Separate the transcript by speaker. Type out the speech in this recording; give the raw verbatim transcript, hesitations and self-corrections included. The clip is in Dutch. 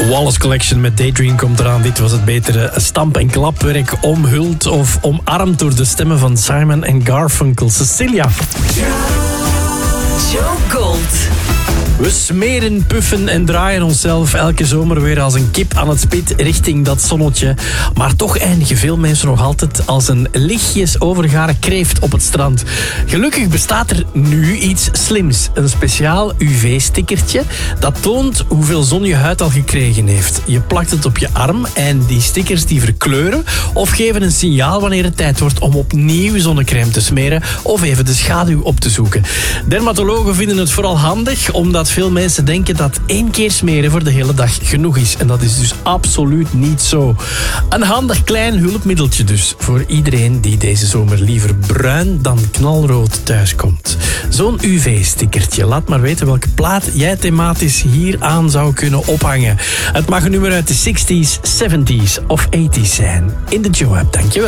Speaker 1: Wallace Collection met Daydream komt eraan. Dit was het betere stamp- en klapwerk, omhuld of omarmd door de stemmen van Simon en Garfunkel. Cecilia.
Speaker 2: Joe Gold.
Speaker 1: We smeren, puffen en draaien onszelf elke zomer weer als een kip aan het spit richting dat zonnetje. Maar toch eindigen veel mensen nog altijd als een lichtjes overgare kreeft op het strand. Gelukkig bestaat er nu iets slims. Een speciaal U V-stickertje dat toont hoeveel zon je huid al gekregen heeft. Je plakt het op je arm en die stickers die verkleuren of geven een signaal wanneer het tijd wordt om opnieuw zonnecrème te smeren of even de schaduw op te zoeken. Dermatologen vinden het vooral handig omdat veel mensen denken dat één keer smeren voor de hele dag genoeg is. En dat is dus absoluut niet zo. Een handig klein hulpmiddeltje dus voor iedereen die deze zomer liever bruin dan knalrood thuiskomt. Zo'n U V-stickertje. Laat maar weten welke plaat jij thematisch hier aan zou kunnen ophangen. Het mag een nummer uit de zestig's, zeventig's of tachtig's zijn. In de Joe-app, dankjewel.